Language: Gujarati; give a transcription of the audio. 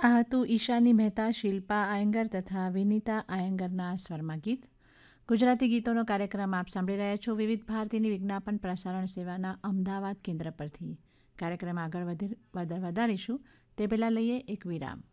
આ હતું ઈશાની મહેતા, શિલ્પા આયંગર તથા વિનીતા આયંગરના સ્વરમાં ગીત. ગુજરાતી ગીતોનો કાર્યક્રમ આપ સાંભળી રહ્યા છો વિવિધ ભારતીની વિજ્ઞાપન પ્રસારણ સેવાના અમદાવાદ કેન્દ્ર પરથી. કાર્યક્રમ આગળ વધારીશું તે પહેલાં લઈએ એક વિરામ.